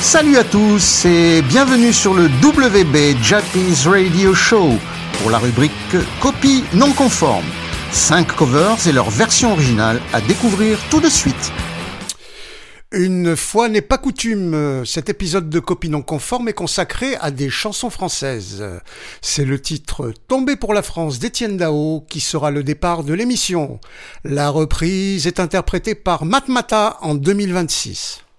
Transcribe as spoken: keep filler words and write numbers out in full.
Salut à tous et bienvenue sur le W B Japanese Radio Show pour la rubrique Copie non conforme. cinq covers et leur version originale à découvrir tout de suite. Une fois n'est pas coutume, cet épisode de Copie non conforme est consacré à des chansons françaises. C'est le titre « Tombé pour la France » d'Étienne Dao qui sera le départ de l'émission. La reprise est interprétée par Matmata en deux mille vingt-six.